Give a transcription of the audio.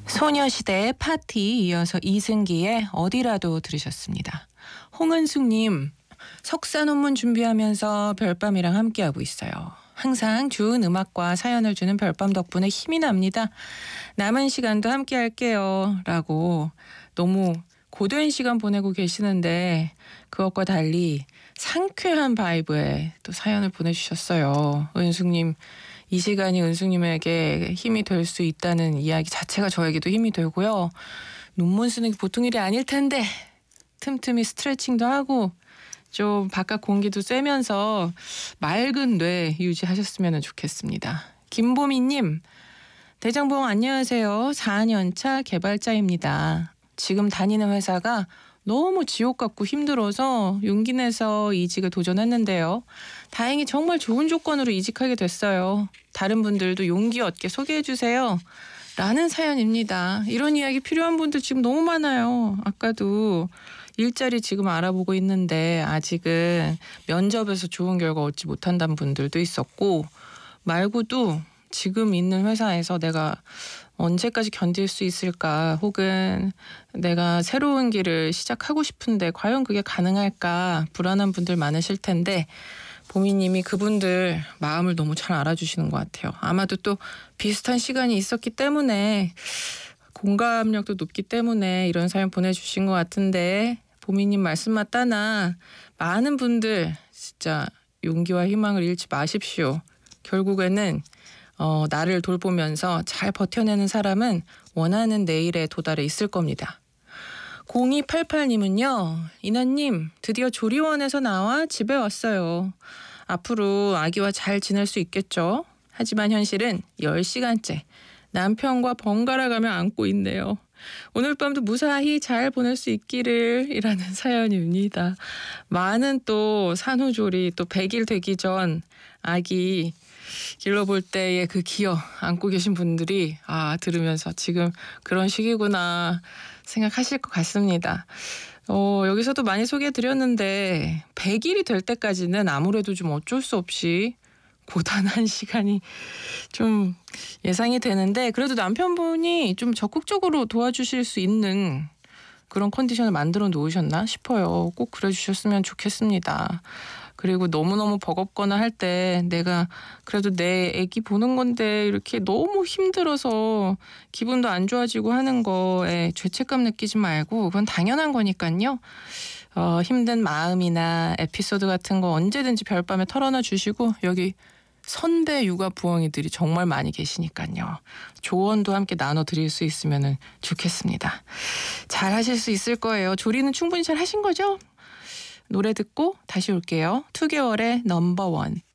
소녀시대의 파티 이어서 이승기의 어디라도 들으셨습니다. 홍은숙님, 석사 논문 준비하면서 별밤이랑 함께하고 있어요. 항상 좋은 음악과 사연을 주는 별밤 덕분에 힘이 납니다. 남은 시간도 함께 할게요. 라고 너무 고된 시간 보내고 계시는데 그것과 달리 상쾌한 바이브에 또 사연을 보내주셨어요. 은숙님, 이 시간이 은숙님에게 힘이 될 수 있다는 이야기 자체가 저에게도 힘이 되고요. 논문 쓰는 게 보통 일이 아닐 텐데 틈틈이 스트레칭도 하고 좀 바깥 공기도 쐬면서 맑은 뇌 유지하셨으면 좋겠습니다. 김보미님, 대장봉 안녕하세요. 4년차 개발자입니다. 지금 다니는 회사가 너무 지옥 같고 힘들어서 용기 내서 이직을 도전했는데요. 다행히 정말 좋은 조건으로 이직하게 됐어요. 다른 분들도 용기 얻게 소개해 주세요. 라는 사연입니다. 이런 이야기 필요한 분들 지금 너무 많아요. 아까도 일자리 지금 알아보고 있는데 아직은 면접에서 좋은 결과 얻지 못한다는 분들도 있었고, 말고도 지금 있는 회사에서 내가 언제까지 견딜 수 있을까, 혹은 내가 새로운 길을 시작하고 싶은데 과연 그게 가능할까 불안한 분들 많으실 텐데 보미님이 그분들 마음을 너무 잘 알아주시는 것 같아요. 아마도 또 비슷한 시간이 있었기 때문에, 공감력도 높기 때문에 이런 사연 보내주신 것 같은데, 보미님 말씀 맞다나 많은 분들 진짜 용기와 희망을 잃지 마십시오. 결국에는 나를 돌보면서 잘 버텨내는 사람은 원하는 내일에 도달해 있을 겁니다. 0288님은요. 이나님, 드디어 조리원에서 나와 집에 왔어요. 앞으로 아기와 잘 지낼 수 있겠죠? 하지만 현실은 10시간째 남편과 번갈아 가며 안고 있네요. 오늘 밤도 무사히 잘 보낼 수 있기를 이라는 사연입니다. 많은 또 산후조리, 또 100일 되기 전 아기 길러볼 때의 그 기억 안고 계신 분들이 들으면서 지금 그런 시기구나 생각하실 것 같습니다. 여기서도 많이 소개해드렸는데 100일이 될 때까지는 아무래도 좀 어쩔 수 없이 고단한 시간이 좀 예상이 되는데, 그래도 남편분이 좀 적극적으로 도와주실 수 있는 그런 컨디션을 만들어 놓으셨나 싶어요. 꼭 그래 주셨으면 좋겠습니다. 그리고 너무너무 버겁거나 할 때 내가 그래도 내 애기 보는 건데 이렇게 너무 힘들어서 기분도 안 좋아지고 하는 거에 죄책감 느끼지 말고 그건 당연한 거니까요. 힘든 마음이나 에피소드 같은 거 언제든지 별밤에 털어놔 주시고, 여기 선배 육아 부엉이들이 정말 많이 계시니까요. 조언도 함께 나눠드릴 수 있으면 좋겠습니다. 잘 하실 수 있을 거예요. 조리는 충분히 잘 하신 거죠? 노래 듣고 다시 올게요. 2개월의 넘버원.